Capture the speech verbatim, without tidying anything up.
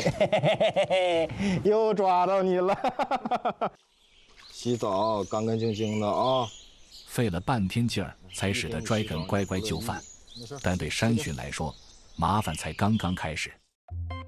嘿嘿嘿，又抓到你了！洗澡干干净净的啊！ 费了半天劲儿，才使得 Dragon 乖乖就范，但对山魈来说，麻烦才刚刚开始。